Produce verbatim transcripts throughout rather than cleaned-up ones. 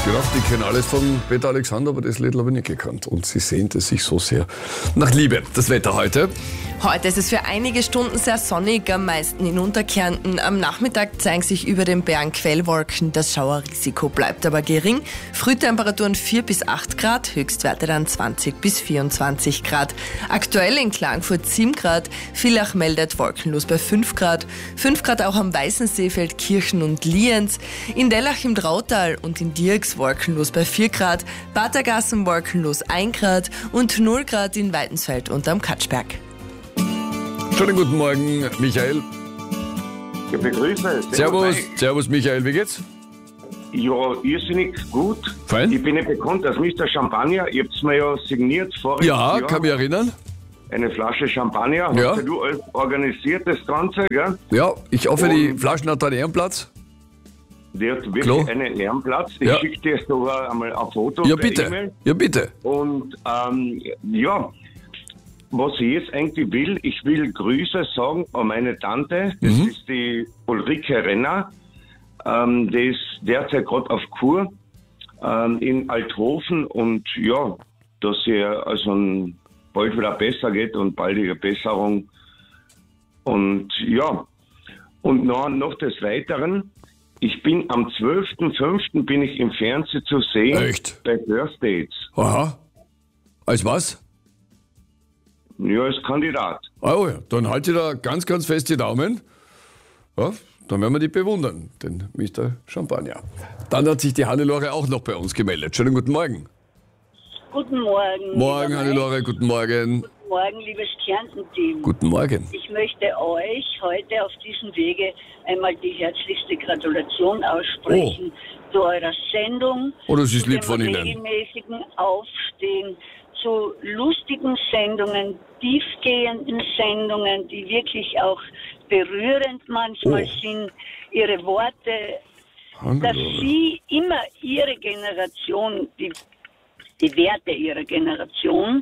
gedacht, ich kenne alles von Peter Alexander, aber das Lied habe ich nicht gekannt. Und sie sehnt es sich so sehr nach Liebe. Das Wetter heute? Heute ist es für einige Stunden sehr sonnig, am meisten in Unterkärnten. Am Nachmittag zeigen sich über den Bergen Quellwolken. Das Schauerrisiko bleibt aber gering. Frühtemperaturen vier bis acht Grad, Höchstwerte dann zwanzig bis vierundzwanzig Grad. Aktuell in Klagenfurt sieben Grad, Villach meldet wolkenlos bei fünf Grad. fünf Grad auch am Weißensee, Feldkirchen und Lienz. In Dellach im Drautal und in Dirks wolkenlos bei vier Grad. Batergassen wolkenlos ein Grad und null Grad in Weidensfeld und am Katschberg. Schönen guten Morgen, Michael. Ja, begrüße. Servus, servus Michael, wie geht's? Ja, irrsinnig gut. Fein? Ich bin ja bekannt als Mister Champagner. Ihr habt es mir ja signiert voriges Ja, Jahr. kann mich erinnern. Eine Flasche Champagner. Ja. Hast ja du alles organisiert, das Ganze, gell? Ja, ich hoffe, die Und- Flaschen hat einen Ehrenplatz. Die hat wirklich Klar. einen Ehrenplatz. Ich Ja. schicke dir sogar einmal ein Foto Ja, per bitte. E-Mail. Ja, bitte. Und ähm, ja, was ich jetzt eigentlich will, ich will Grüße sagen an meine Tante. Das Mhm. ist die Ulrike Renner. Ähm, die ist derzeit gerade auf Kur ähm, in Althofen. Und ja, dass ihr also bald wieder besser geht und baldige Besserung. Und ja, und noch, noch des Weiteren, ich bin am zwölften fünften bin ich im Fernsehen zu sehen. Echt? Bei First Dates. Aha. Als was? Ja, als Kandidat. Oh ja, dann halte ich da ganz, ganz fest die Daumen. Ja, dann werden wir die bewundern, den Mister Champagner. Dann hat sich die Hannelore auch noch bei uns gemeldet. Schönen guten Morgen. Guten Morgen. Morgen, lieber Hannelore, guten Morgen. Mike. Guten Morgen, liebes Kärnten-Team. Guten Morgen. Ich möchte euch heute auf diesem Wege einmal die herzlichste Gratulation aussprechen zu eurer Sendung. Oh, das ist zu lieb dem von Ihnen. regelmäßigen Aufstehen, zu lustigen Sendungen, tiefgehenden Sendungen, die wirklich auch berührend manchmal Oh. sind. Ihre Worte, dass Hannelore. Sie immer Ihre Generation, die, die Werte Ihrer Generation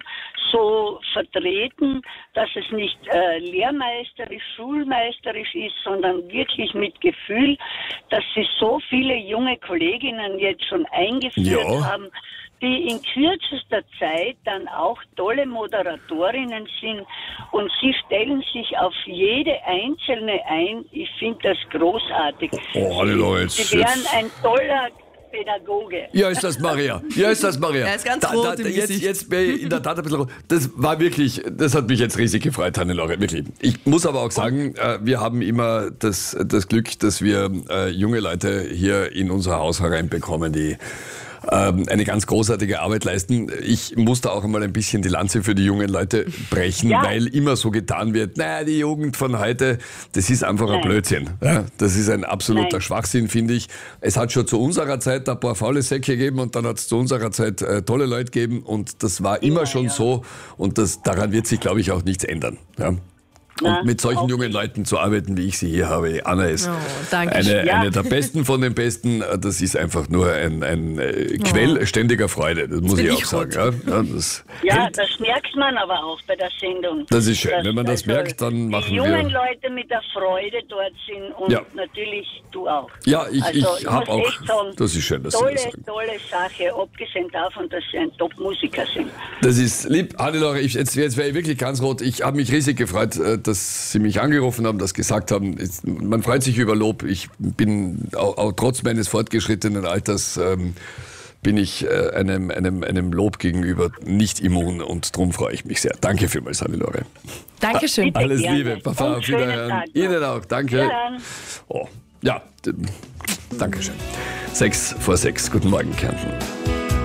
so vertreten, dass es nicht äh, lehrmeisterisch, schulmeisterisch ist, sondern wirklich mit Gefühl, dass Sie so viele junge Kolleginnen jetzt schon eingeführt Ja. haben, die in kürzester Zeit dann auch tolle Moderatorinnen sind und sie stellen sich auf jede einzelne ein. Ich finde das großartig. Oh, Hannelore, jetzt- Sie wären jetzt- ein toller Pädagoge. Ja, ist das Maria. Ja, ist das Maria. Er ist ganz rot im jetzt, Gesicht. jetzt bin ich in der Tat ein bisschen rot. Das war wirklich, das hat mich jetzt riesig gefreut, Hannelore, wirklich. Ich muss aber auch sagen, äh, wir haben immer das, das Glück, dass wir äh, junge Leute hier in unser Haus hereinbekommen, die ähm, eine ganz großartige Arbeit leisten. Ich muss da auch einmal ein bisschen die Lanze für die jungen Leute brechen, Ja. weil immer so getan wird, naja, die Jugend von heute, das ist einfach ein Nein. Blödsinn. Ja, das ist ein absoluter Nein. Schwachsinn, finde ich. Es hat schon zu unserer Zeit ein paar faule Säcke gegeben und dann hat es zu unserer Zeit äh, tolle Leute gegeben und das war immer, Immer, schon ja. so und das, daran wird sich, glaube ich, auch nichts ändern. Ja. Na, Und mit solchen auch jungen Leuten zu arbeiten, wie ich sie hier habe, Anna ist Oh, danke eine, schön. Ja. eine der Besten von den Besten. Das ist einfach nur ein, ein äh, Quell ständiger Freude, das muss bin ich auch ich sagen. rot. Ja, ja, das, Ja, das merkt man aber auch bei der Sendung. Das ist schön. Dass, Wenn man das merkt, dann machen die wir- jungen Leute mit der Freude dort sind und Ja. natürlich du auch. ja, ich, Also, ich ich habe muss auch, echt sagen, das ist schön, dass Sie tolle, das sagen. tolle Sache, abgesehen davon, dass sie ein Top-Musiker sind. Das ist lieb. Hannelore, ich, jetzt, jetzt wäre ich wirklich ganz rot. Ich habe mich riesig gefreut, äh, dass Sie mich angerufen haben, das gesagt haben. Es- Man freut sich über Lob. Ich bin auch, auch trotz meines fortgeschrittenen Alters ähm, bin ich äh, einem, einem, einem Lob gegenüber nicht immun und darum freue ich mich sehr. Danke vielmals, Hannelore. Dankeschön. Bitte Alles gerne. Liebe. Papa, Und auf schönen Wiederhören. Tag noch. Ihnen auch. Danke. Ja. Oh, ja, d- Dankeschön. Sechs vor sechs. Guten Morgen, Kärnten.